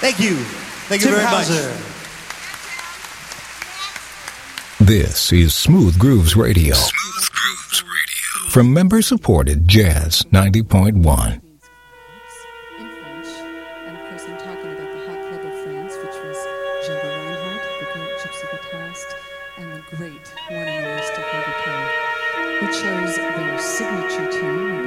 Thank you. Thank you very much. This is Smooth Grooves Radio. Smooth Grooves Radio. From member-supported Jazz 90.1. And of course, I'm talking about the Hot Club of France, which was Django Reinhardt, the great gypsy guitarist, and the great one and only Stefan Vitale, who chose their signature tune.